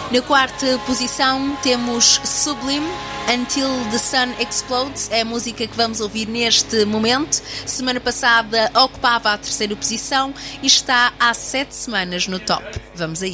Na quarta posição temos Sublime, Until the Sun Explodes, é a música que vamos ouvir neste momento. Semana passada ocupava a terceira posição e está há 7 semanas no top. Vamos a isso.